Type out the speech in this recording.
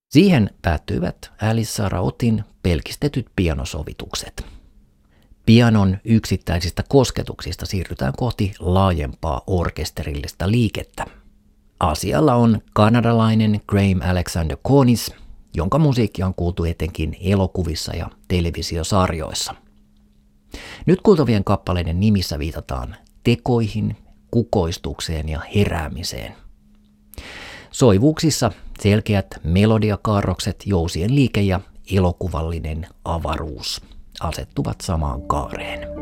Siihen päättyivät Alice Sarautin pelkistetyt pianosovitukset. Pianon yksittäisistä kosketuksista siirrytään kohti laajempaa orkesterillista liikettä. Asialla on kanadalainen Graham Alexander Cornish, jonka musiikkia on kuultu etenkin elokuvissa ja televisiosarjoissa. Nyt kuultavien kappaleiden nimissä viitataan tekoihin, kukoistukseen ja heräämiseen. Soivuuksissa selkeät melodiakaarrokset, jousien liike ja elokuvallinen avaruus asettuvat samaan kaareen.